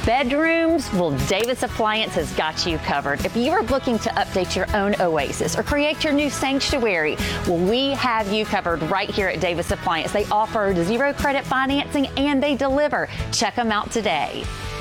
bedrooms? Well, Davis Appliance has got you covered. If you are looking to update your own oasis or create your new sanctuary, well, we have you covered right here at Davis Appliance. They offer zero credit financing and they deliver. Check them out today.